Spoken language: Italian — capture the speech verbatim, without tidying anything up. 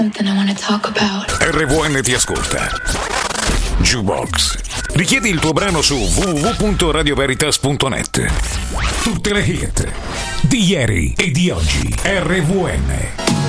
Something I wanna talk about. R V N ti ascolta. Jukebox. Richiedi il tuo brano su w w w punto radio veritas punto net. Tutte le hit di ieri e di oggi. R V N.